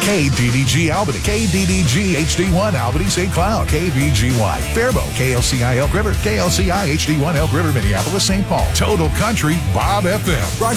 KDDG Albany, KDDG HD1 Albany St. Cloud, KVGY Faribault, KLCI Elk River, KLCI HD1 Elk River Minneapolis St. Paul, Total Country Bob FM.